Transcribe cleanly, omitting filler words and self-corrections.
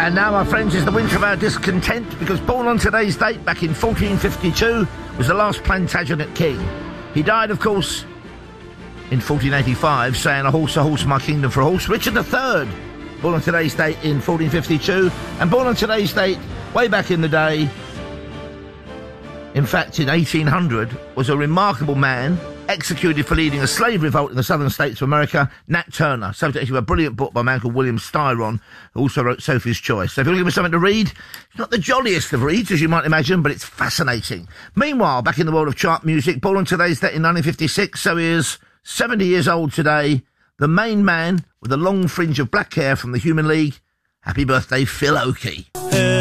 And now, my friends, is the winter of our discontent, because born on today's date back in 1452 was the last Plantagenet king. He died, of course, in 1485, saying, "A horse, my kingdom for a horse." Richard III, born on today's date in 1452, and born on today's date way back in the day, in fact, in 1800, was a remarkable man, executed for leading a slave revolt in the southern states of America, Nat Turner, subject to a brilliant book by a man called William Styron, who also wrote Sophie's Choice. So if you want to give me something to read, it's not the jolliest of reads, as you might imagine, but it's fascinating. Meanwhile, back in the world of chart music, born on today's date in 1956, so he is 70 years old today, the main man with a long fringe of black hair from the Human League. Happy birthday, Phil Oakey.